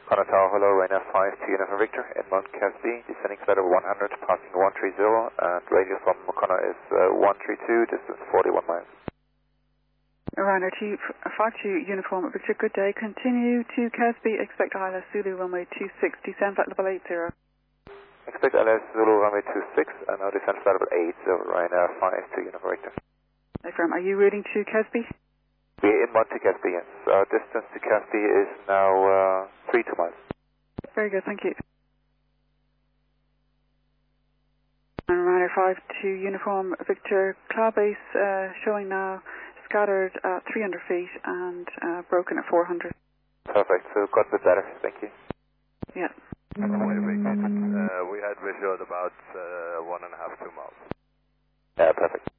Connor Tower, hello, Ryanair 5 to Uniform Victor, inbound Casby, descending flight over 100, passing 130, and radius from Connor is 132, distance 41 miles. Ryanair 5 to Uniform Victor, good day. Continue to Casby, expect ILS Zulu runway 26, descend flight level 80. Expect ILS Zulu runway 26, and now descend flight level 80, Ryanair 5 to Uniform Victor. Affirm, are you routing to Casby? We're inbound to Casby, yes. Our distance to Casby is now 32 miles. Very good, thank you. And Ryanair 5 to Uniform Victor, cloud base showing now scattered at 300 feet and broken at 400. Perfect, so got a bit better, thank you. Yeah. We had visual about 1.5, 2 miles. Yeah, perfect.